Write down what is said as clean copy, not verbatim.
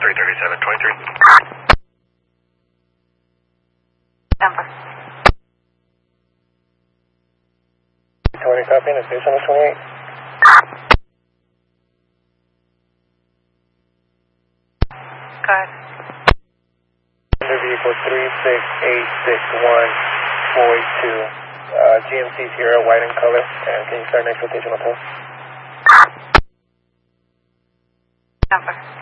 33723. Number. 20 copy, and station is 28. Go ahead. Under vehicle 3686142. GMC Sierra, white in color. And can you start next rotation on post? Number.